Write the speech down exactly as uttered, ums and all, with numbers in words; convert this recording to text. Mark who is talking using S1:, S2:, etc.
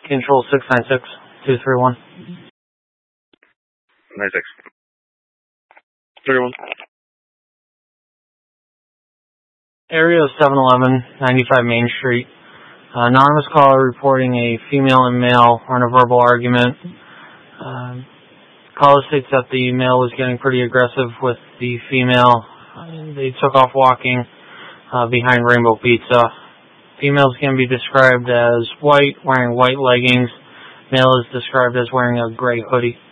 S1: Control six nine six two three one.
S2: nine six. three one.
S1: Area seven eleven, ninety-five Main Street. Uh, anonymous caller reporting a female and male are in a verbal argument. Uh, caller states that the male was getting pretty aggressive with the female. Uh, they took off walking uh, behind Rainbow Pizza. Females can be described as white, wearing white leggings. Male is described as wearing a gray hoodie.